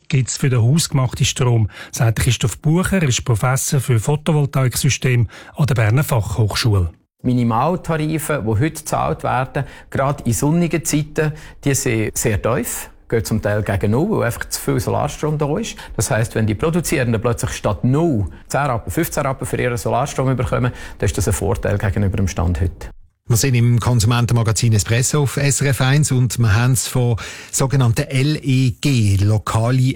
gibt es für den hausgemachten Strom, sagt Christoph Bucher, er ist Professor für Photovoltaiksysteme an der Berner Fachhochschule. Minimaltarife, die heute gezahlt werden, gerade in sonnigen Zeiten, die sind sehr tief. Geht zum Teil gegen null, weil einfach zu viel Solarstrom da ist. Das heisst, wenn die Produzierenden plötzlich statt 0 10 Rappen, 15 Rappen für ihren Solarstrom bekommen, dann ist das ein Vorteil gegenüber dem Stand heute. Wir sind im Konsumentenmagazin Espresso auf SRF 1 und wir haben es von sogenannten LEG, lokale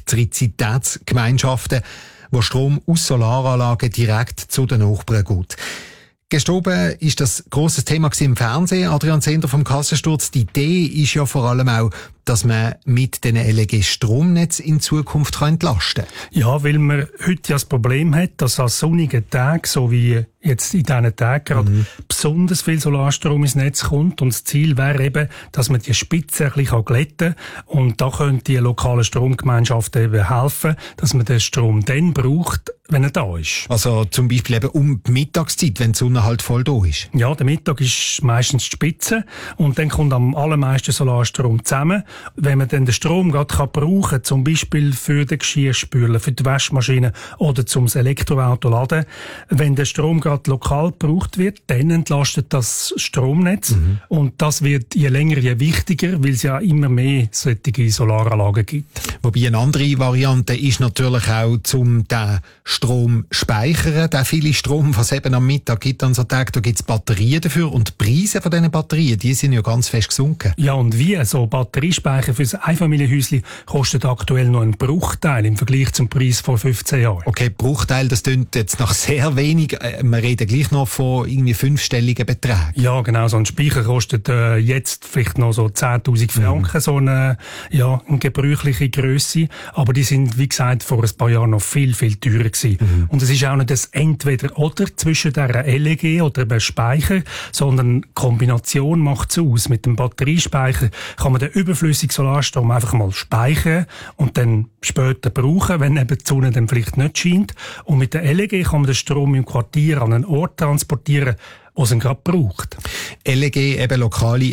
Elektrizitätsgemeinschaften, wo Strom aus Solaranlagen direkt zu den Nachbarn geht. Gestorben ist das grosses Thema im Fernsehen. Adrian Zehnder vom Kassensturz. Die Idee ist ja vor allem auch, dass man mit den LEG-Stromnetz in Zukunft entlasten kann. Ja, weil man heute ja das Problem hat, dass an sonnigen Tagen, so wie jetzt in diesen Tagen gerade, besonders viel Solarstrom ins Netz kommt. Und das Ziel wäre eben, dass man die Spitze ein bisschen glätten kann. Und da können die lokalen Stromgemeinschaften eben helfen, dass man den Strom dann braucht, wenn er da ist. Also zum Beispiel eben um die Mittagszeit, wenn die Sonne halt voll da ist. Ja, der Mittag ist meistens die Spitze und dann kommt am allermeisten Solarstrom zusammen. Wenn man dann den Strom gerade brauchen kann, zum Beispiel für den Geschirrspüler, für die Waschmaschine oder zum Elektroauto laden, wenn der Strom gerade lokal gebraucht wird, dann entlastet das Stromnetz. Und das wird je länger, je wichtiger, weil es ja immer mehr solche Solaranlagen gibt. Wobei eine andere Variante ist natürlich auch, zum den Strom speichern, den viele Strom, was es eben am Mittag gibt an so Tagen, da gibt es Batterien dafür und die Preise von diesen Batterien, die sind ja ganz fest gesunken. Ja, und wie? So Batteriespeicher für ein Einfamilienhäuschen kostet aktuell noch einen Bruchteil im Vergleich zum Preis vor 15 Jahren. Okay, Bruchteil, das klingt jetzt nach sehr wenig. Wir reden gleich noch von irgendwie 5-stelligen Beträgen. Ja, genau. So ein Speicher kostet jetzt vielleicht noch so 10'000 Franken, so eine gebräuchliche Grösse. Aber die sind, wie gesagt, vor ein paar Jahren noch viel, viel teurer gewesen. Und es ist auch nicht das Entweder-Oder zwischen der LEG oder dem Speicher, sondern die Kombination macht es aus. Mit dem Batteriespeicher kann man den überflüssigen Solarstrom einfach mal speichern und dann später brauchen, wenn eben die Sonne dann vielleicht nicht scheint. Und mit der LEG kann man den Strom im Quartier an einen Ort transportieren, was es gerade braucht. LEG, eben lokale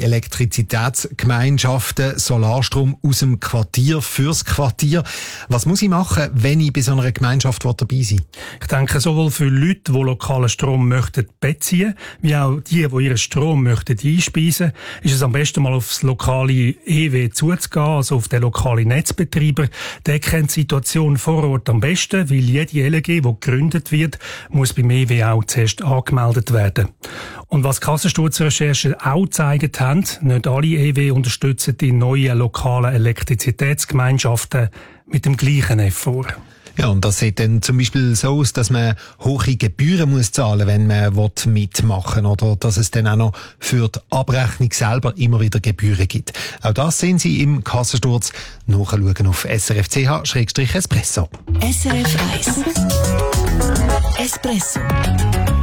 Elektrizitätsgemeinschaften, Solarstrom aus dem Quartier fürs Quartier. Was muss ich machen, wenn ich bei so einer Gemeinschaft dabei sein will? Ich denke, sowohl für Leute, die lokalen Strom möchten beziehen, wie auch die ihren Strom möchten einspeisen, ist es am besten mal aufs lokale EW zuzugehen, also auf den lokalen Netzbetreiber. Der kennt die Situation vor Ort am besten, weil jede LEG, die gegründet wird, muss beim EW auch zuerst angemeldet werden. Und was Kassensturzrecherchen auch gezeigt haben, nicht alle EW unterstützen die neuen lokalen Elektrizitätsgemeinschaften mit dem gleichen Effort. Ja, und das sieht dann zum Beispiel so aus, dass man hohe Gebühren muss zahlen, wenn man mitmachen will, oder dass es dann auch noch für die Abrechnung selber immer wieder Gebühren gibt. Auch das sehen Sie im Kassensturz. Nachschauen auf srf.ch/espresso. SRF 1 Espresso.